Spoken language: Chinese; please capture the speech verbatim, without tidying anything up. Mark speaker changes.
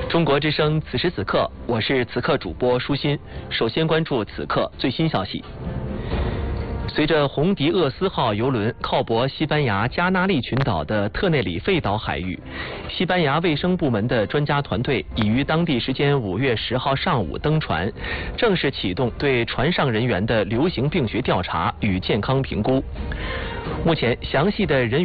Speaker 1: 中国之声，此时此刻，我是此刻主播舒心。首先关注此刻最新消息。随着红迪厄斯号邮轮靠泊西班牙加那利群岛的特内里费岛海域，西班牙卫生部门的专家团队已于当地时间五月十号上午登船，正式启动对船上人员的流行病学调查与健康评估。目前，详细的人员